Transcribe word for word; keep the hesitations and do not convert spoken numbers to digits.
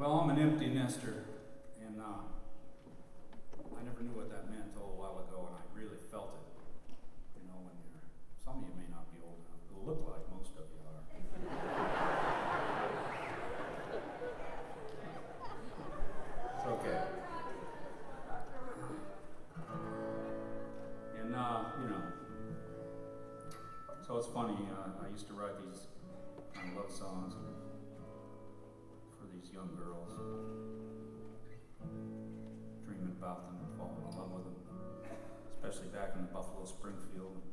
Well, I'm an empty nester, and uh, I never knew what that meant until a while ago, and I really felt it. You know, when you're, some of you may not be old enough, who look like most of you are. It's okay. And, uh, you know, so it's funny, uh, I used to write these kind of love songs for these young girls, dreaming about them and falling in love with them, especially back in the Buffalo Springfield